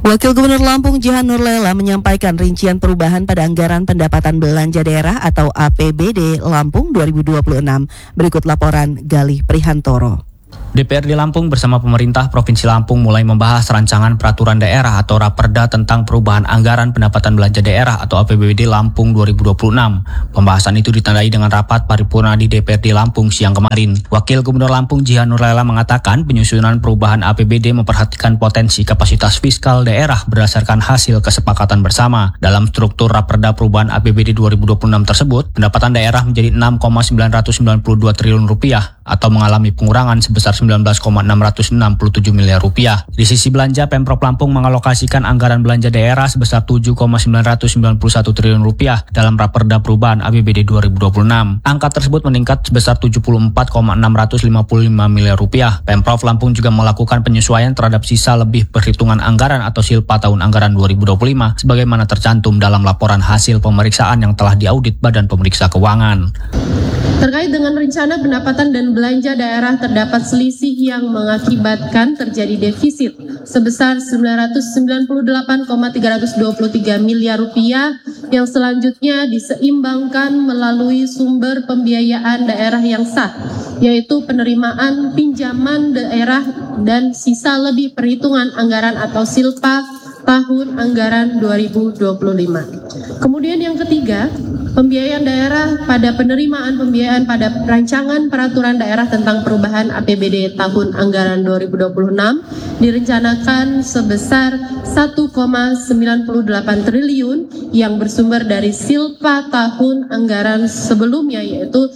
Wakil Gubernur Lampung Jihan Nurlela menyampaikan rincian perubahan pada anggaran pendapatan belanja daerah atau APBD Lampung 2026. Berikut laporan Galih Prihantoro. DPRD Lampung bersama pemerintah Provinsi Lampung mulai membahas rancangan peraturan daerah atau Raperda tentang perubahan anggaran pendapatan belanja daerah atau APBD Lampung 2026. Pembahasan itu ditandai dengan rapat paripurna di DPRD Lampung siang kemarin. Wakil Gubernur Lampung Jihan Nurlela mengatakan penyusunan perubahan APBD memperhatikan potensi kapasitas fiskal daerah berdasarkan hasil kesepakatan bersama. Dalam struktur Raperda perubahan APBD 2026 tersebut, pendapatan daerah menjadi 6,992 triliun rupiah atau mengalami pengurangan sebesar 19,667 miliar rupiah. Di sisi belanja, Pemprov Lampung mengalokasikan anggaran belanja daerah sebesar 7,991 triliun rupiah dalam Raperda perubahan APBD 2026. Angka tersebut meningkat sebesar 74,655 miliar rupiah. Pemprov Lampung juga melakukan penyesuaian terhadap sisa lebih perhitungan anggaran atau silpa tahun anggaran 2025 sebagaimana tercantum dalam laporan hasil pemeriksaan yang telah diaudit Badan Pemeriksa Keuangan. Terkait dengan rencana pendapatan dan belanja daerah terdapat selisih yang mengakibatkan terjadi defisit sebesar 998,323 miliar rupiah yang selanjutnya diseimbangkan melalui sumber pembiayaan daerah yang sah, yaitu penerimaan pinjaman daerah dan sisa lebih perhitungan anggaran atau silpa tahun anggaran 2025. Kemudian yang ketiga, pembiayaan daerah pada penerimaan pembiayaan pada rancangan peraturan daerah tentang perubahan APBD tahun anggaran 2026 direncanakan sebesar 1,98 triliun yang bersumber dari silpa tahun anggaran sebelumnya yaitu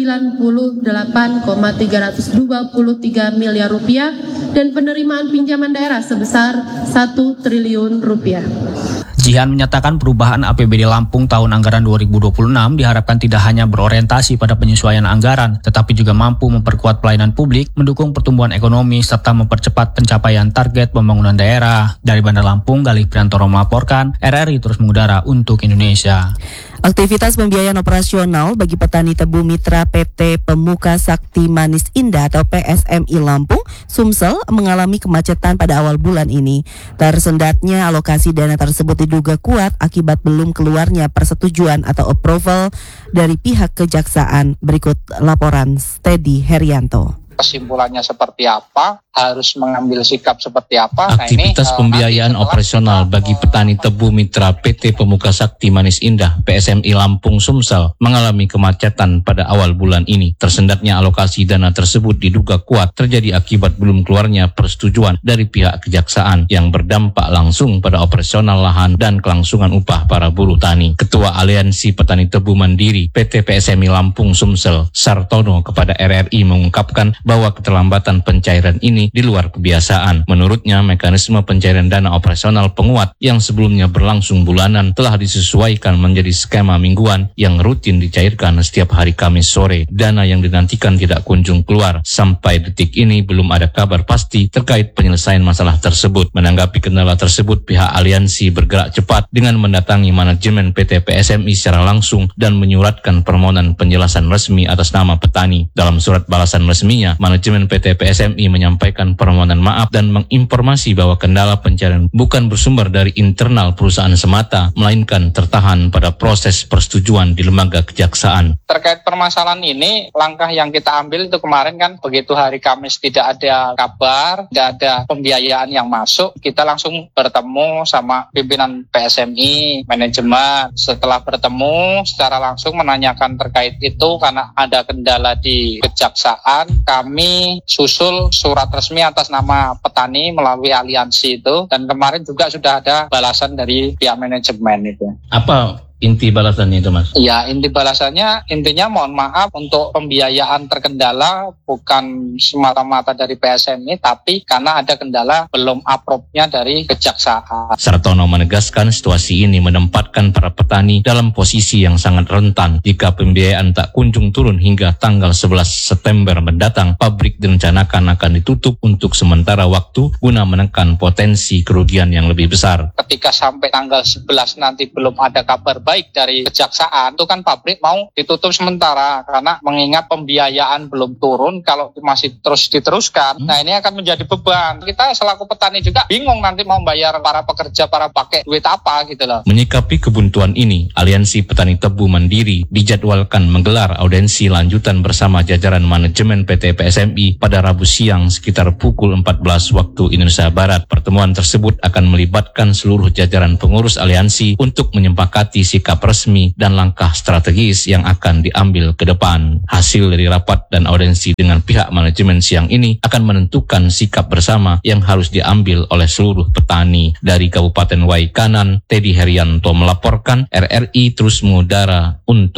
98,323 miliar rupiah dan penerimaan pinjaman daerah sebesar 1 triliun rupiah. Jihan menyatakan perubahan APBD Lampung tahun anggaran 2026 diharapkan tidak hanya berorientasi pada penyesuaian anggaran, tetapi juga mampu memperkuat pelayanan publik, mendukung pertumbuhan ekonomi, serta mempercepat pencapaian target pembangunan daerah. Dari Bandar Lampung, Galih Prihantoro melaporkan, RRI terus mengudara untuk Indonesia. Aktivitas pembiayaan operasional bagi petani tebu mitra PT Pemuka Sakti Manis Indah atau PSMI Lampung, Sumsel mengalami kemacetan pada awal bulan ini. Tersendatnya alokasi dana tersebut diduga kuat akibat belum keluarnya persetujuan atau approval dari pihak kejaksaan. Berikut laporan Steady Herianto. Kesimpulannya seperti apa, harus mengambil sikap seperti apa. Aktivitas pembiayaan operasional bagi petani tebu mitra PT Pemuka Sakti Manis Indah PSMI Lampung Sumsel mengalami kemacetan pada awal bulan ini. Tersendatnya alokasi dana tersebut diduga kuat terjadi akibat belum keluarnya persetujuan dari pihak kejaksaan yang berdampak langsung pada operasional lahan dan kelangsungan upah para buruh tani. Ketua Aliansi Petani Tebu Mandiri PT PSMI Lampung Sumsel, Sartono, kepada RRI mengungkapkan bahwa keterlambatan pencairan ini di luar kebiasaan. Menurutnya, mekanisme pencairan dana operasional penguat yang sebelumnya berlangsung bulanan telah disesuaikan menjadi skema mingguan yang rutin dicairkan setiap hari Kamis sore. Dana yang dinantikan tidak kunjung keluar. Sampai detik ini belum ada kabar pasti terkait penyelesaian masalah tersebut. Menanggapi kendala tersebut, pihak aliansi bergerak cepat dengan mendatangi manajemen PT PSMI secara langsung dan menyuratkan permohonan penjelasan resmi atas nama petani. Dalam surat balasan resminya, manajemen PT PSMI menyampaikan permohonan maaf dan menginformasi bahwa kendala pencairan bukan bersumber dari internal perusahaan semata, melainkan tertahan pada proses persetujuan di lembaga kejaksaan. Terkait permasalahan ini, langkah yang kita ambil itu kemarin kan begitu hari Kamis tidak ada kabar, tidak ada pembiayaan yang masuk, kita langsung bertemu sama pimpinan PSMI, manajemen. Setelah bertemu secara langsung menanyakan terkait itu karena ada kendala di kejaksaan, kami susul surat resmi atas nama petani melalui aliansi itu, dan kemarin juga sudah ada balasan dari pihak manajemen itu. Apa inti balasannya itu, Mas? Ya, inti balasannya intinya mohon maaf untuk pembiayaan terkendala bukan semata-mata dari PSMI, tapi karena ada kendala belum approve-nya dari kejaksaan. Sartono menegaskan situasi ini menempatkan para petani dalam posisi yang sangat rentan. Jika pembiayaan tak kunjung turun hingga tanggal 11 September mendatang, pabrik direncanakan akan ditutup untuk sementara waktu guna menekan potensi kerugian yang lebih besar. Ketika sampai tanggal 11 nanti belum ada kabar baik baik dari kejaksaan itu kan pabrik mau ditutup sementara karena mengingat pembiayaan belum turun, kalau masih terus diteruskan, nah ini akan menjadi beban. Kita selaku petani juga bingung nanti mau bayar para pekerja, para pakai duit apa gitu loh. Menyikapi kebuntuan ini, Aliansi Petani Tebu Mandiri dijadwalkan menggelar audiensi lanjutan bersama jajaran manajemen PT PSMI pada Rabu siang sekitar pukul 14 waktu Indonesia Barat. Pertemuan tersebut akan melibatkan seluruh jajaran pengurus aliansi untuk menyepakati sikap resmi dan langkah strategis yang akan diambil ke depan. Hasil dari rapat dan audiensi dengan pihak manajemen siang ini akan menentukan sikap bersama yang harus diambil oleh seluruh petani. Dari Kabupaten Waikanan, Teddy Herianto melaporkan, RRI terus mengudara untuk